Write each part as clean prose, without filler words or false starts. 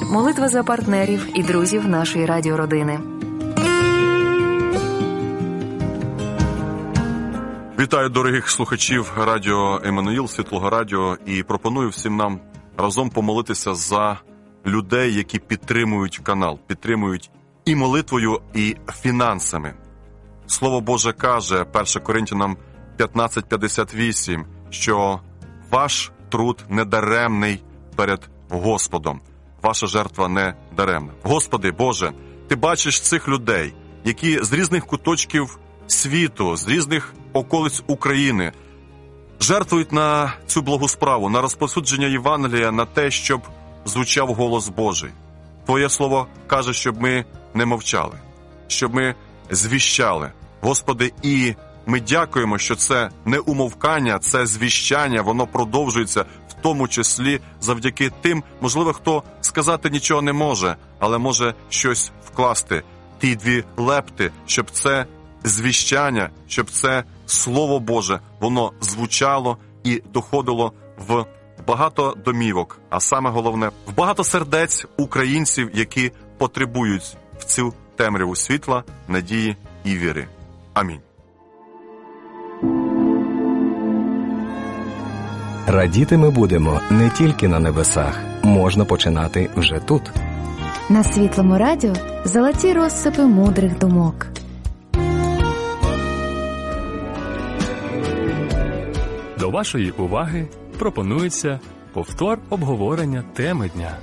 Молитва за партнерів і друзів нашої радіородини. Вітаю дорогих слухачів радіо Еммануїл, Світлого Радіо, і пропоную всім нам разом помолитися за людей, які підтримують канал, підтримують і молитвою, і фінансами. Слово Боже каже, 1 Коринтянам 15:58, що ваш труд не даремний перед Господом, ваша жертва не даремна. Господи, Боже, Ти бачиш цих людей, які з різних куточків світу, з різних околиць України жертвують на цю благу справу, на розповсюдження Євангелія, на те, щоб звучав голос Божий. Твоє слово каже, щоб ми не мовчали, щоб ми звіщали. Господи, і ми дякуємо, що це не умовкання, це звіщання, воно продовжується, в тому числі завдяки тим, можливо, хто сказати нічого не може, але може щось вкласти, ті дві лепти, щоб це звіщання, щоб це Слово Боже, воно звучало і доходило в багато домівок, а саме головне, в багато сердець українців, які потребують в цю темряву світла, надії і віри. Амінь. Радіти ми будемо не тільки на небесах. Можна починати вже тут. На Світлому Радіо золоті розсипи мудрих думок. До вашої уваги пропонується повтор обговорення теми дня.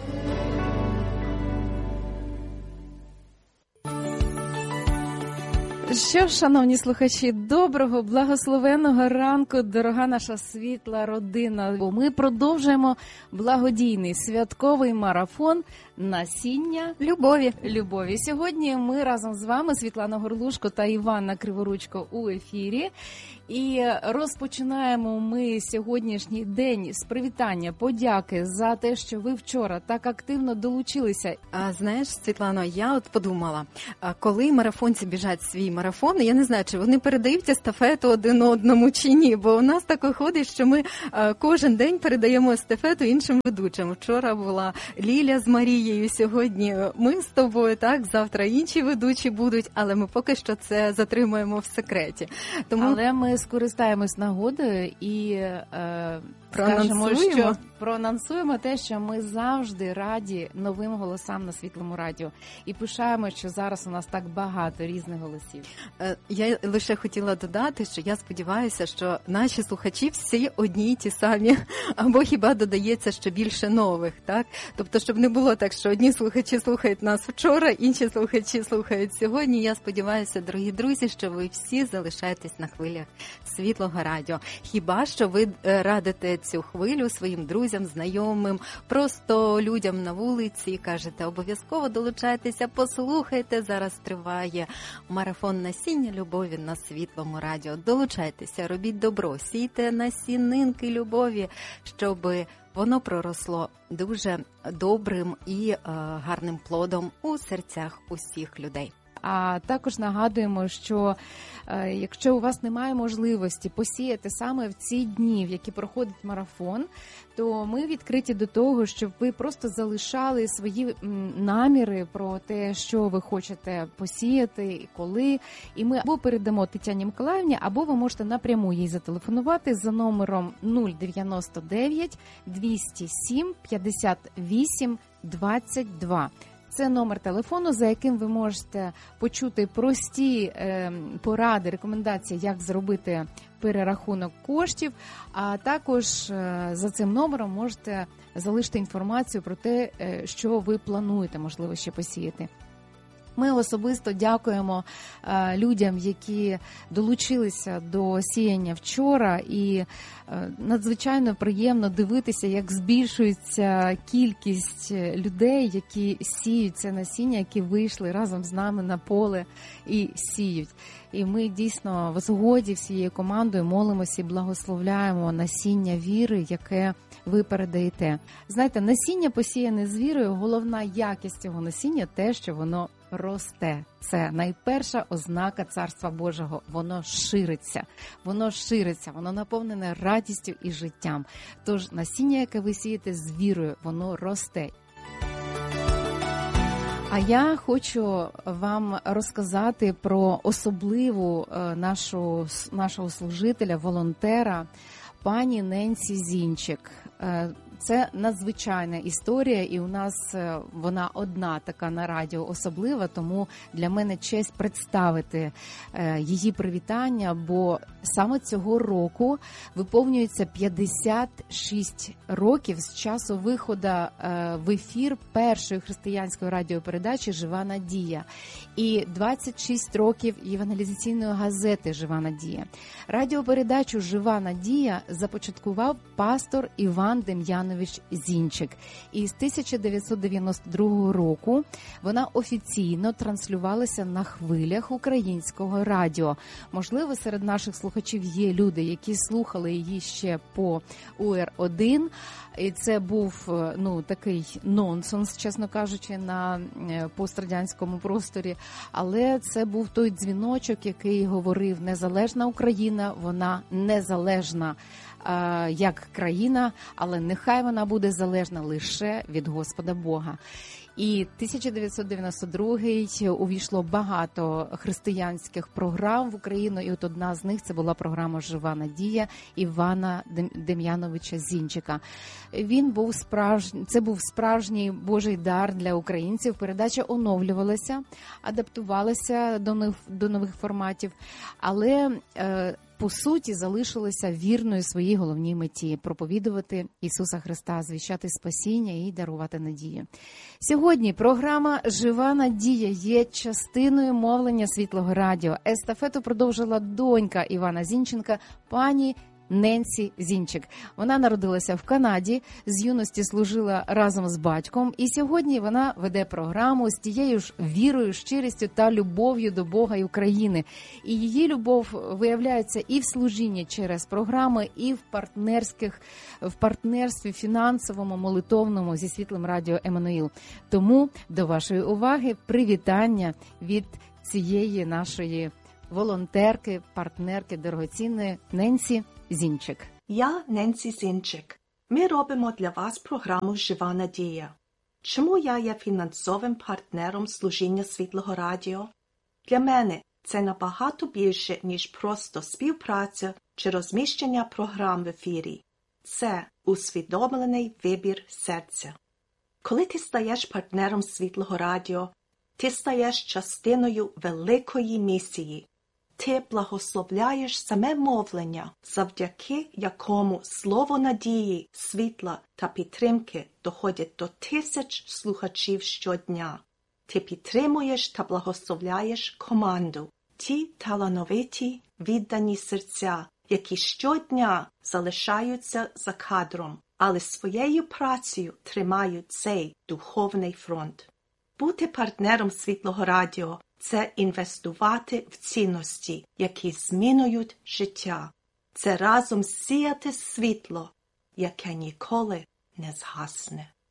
Що ж, шановні слухачі, доброго, благословенного ранку, дорога наша світла родина. Ми продовжуємо благодійний святковий марафон «Насіння любові». Сьогодні ми разом з вами, Світлана Горлушко та Іванна Криворучко, у ефірі. І розпочинаємо ми сьогоднішній день з привітання, подяки за те, що ви вчора так активно долучилися. Знаєш, Світлано, я от подумала, коли марафонці біжать свій марафон, я не знаю, чи вони передають естафету один одному чи ні, бо у нас так виходить, що ми кожен день передаємо естафету іншим ведучим. Вчора була Ліля з Марією, сьогодні ми з тобою, так, завтра інші ведучі будуть, але ми поки що це затримуємо в секреті. Тому... Але ми скористаємось нагодою і проанонсуємо те, що ми завжди раді новим голосам на Світлому Радіо. І пишаємо, що зараз у нас так багато різних голосів. Я лише хотіла додати, що я сподіваюся, що наші слухачі всі одні й ті самі, або хіба додається ще більше нових, так? Тобто, щоб не було так, що одні слухачі слухають нас вчора, інші слухачі слухають сьогодні. Я сподіваюся, дорогі друзі, що ви всі залишаєтесь на хвилях Світлого Радіо. Хіба що ви радите цю хвилю своїм друзям, знайомим, просто людям на вулиці, кажете, обов'язково долучайтеся, послухайте, зараз триває марафон насіння любові на Світлому Радіо. Долучайтеся, робіть добро, сійте насінинки любові, щоб воно проросло дуже добрим і гарним плодом у серцях усіх людей. А також нагадуємо, що якщо у вас немає можливості посіяти саме в ці дні, в які проходить марафон, то ми відкриті до того, щоб ви просто залишали свої наміри про те, що ви хочете посіяти і коли. І ми або передамо Тетяні Миколаївні, або ви можете напряму їй зателефонувати за номером 099 207 58 22. Це номер телефону, за яким ви можете почути прості поради, рекомендації, як зробити перерахунок коштів, а також за цим номером можете залишити інформацію про те, що ви плануєте, можливо, ще посіяти. Ми особисто дякуємо людям, які долучилися до сіяння вчора, і надзвичайно приємно дивитися, як збільшується кількість людей, які сіють це насіння, які вийшли разом з нами на поле і сіють. І ми дійсно в згоді всією командою молимося і благословляємо насіння віри, яке ви передаєте. Знаєте, насіння посіяне з вірою, головна якість цього насіння – те, що воно росте. Це найперша ознака Царства Божого. Воно шириться, воно наповнене радістю і життям. Тож насіння, яке ви сієте з вірою, воно росте. А я хочу вам розказати про особливу нашого служителя, волонтера, пані Ненсі Зінчик. Це надзвичайна історія, і у нас вона одна така на радіо особлива, тому для мене честь представити її привітання, бо саме цього року виповнюється 56 років з часу виходу в ефір першої християнської радіопередачі «Жива надія» і 26 років евангелізаційної газети «Жива надія». Радіопередачу «Жива надія» започаткував пастор Іван Дем'янович Зінчик. І з 1992 року вона офіційно транслювалася на хвилях українського радіо. Можливо, серед наших слухачів є люди, які слухали її ще по УР-1. І це був такий нонсенс, чесно кажучи, на пострадянському просторі. Але це був той дзвіночок, який говорив: незалежна Україна, вона незалежна як країна, але нехай вона буде залежна лише від Господа Бога. І 1992-й увійшло багато християнських програм в Україну, і от одна з них це була програма «Жива надія» Івана Дем'яновича Зінчика. Це був справжній Божий дар для українців. Передача оновлювалася, адаптувалася до нових форматів, але по суті залишилася вірною своїй головній меті – проповідувати Ісуса Христа, звіщати спасіння і дарувати надію. Сьогодні програма «Жива надія» є частиною мовлення Світлого радіо. Естафету продовжила донька Івана Зінченка, пані Ненсі Зінчик. Вона народилася в Канаді, з юності служила разом з батьком, і сьогодні вона веде програму з тією ж вірою, щирістю та любов'ю до Бога і України. І її любов виявляється і в служінні через програми, і в партнерстві фінансовому, молитовному зі Світлим радіо Еммануїл. Тому до вашої уваги привітання від цієї нашої волонтерки, партнерки дорогоцінної Ненсі Зінчик. Я Ненсі Зінчик. Ми робимо для вас програму «Жива надія». Чому я є фінансовим партнером служіння Світлого радіо? Для мене це набагато більше, ніж просто співпраця чи розміщення програм в ефірі. Це усвідомлений вибір серця. Коли ти стаєш партнером Світлого радіо, ти стаєш частиною великої місії. Ти благословляєш саме мовлення, завдяки якому слово надії, світла та підтримки доходять до тисяч слухачів щодня. Ти підтримуєш та благословляєш команду, ті талановиті, віддані серця, які щодня залишаються за кадром, але своєю працею тримають цей духовний фронт. Бути партнером Світлого радіо – це інвестувати в цінності, які змінюють життя. Це разом сіяти світло, яке ніколи не згасне.